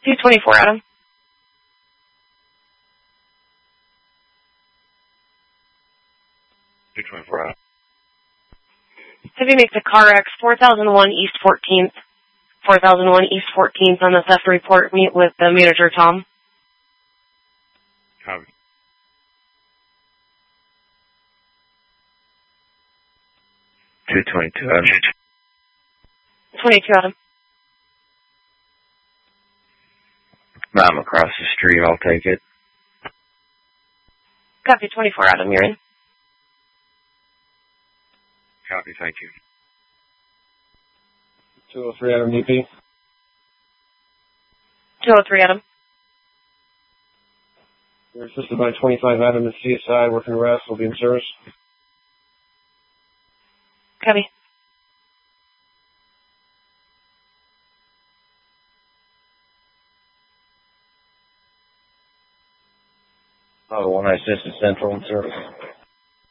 224, Adam. 224, Adam. Heavy makes a car X, 4001 East 14th. 4001 East 14th on the theft report. Meet with the manager, Tom. Copy. 222, Adam. 22, Adam. I'm across the street. I'll take it. Copy, 24, Adam. You're in. Copy, thank you. 203, Adam, DP. 203, Adam. You're assisted by 25, Adam, and CSI. Working arrest will be in service. Copy. Oh, 1 assisted Central in service.